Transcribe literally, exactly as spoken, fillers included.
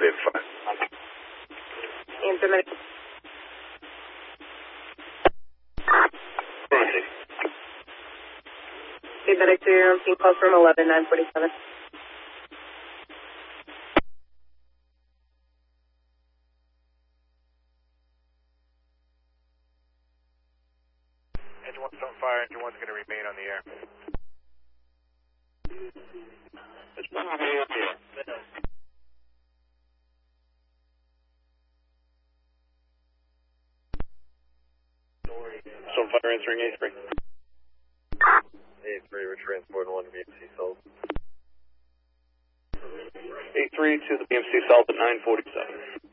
Negative five. Answer minute. Roger. Feedback to your own team, call from eleven nine forty-seven. Engine one's on fire, engine one's going to remain on the air. It's one remain on the air. So fire answering A three. A three, we're transporting one to B M C Salt. A three to the B M C Salt at nine forty-seven.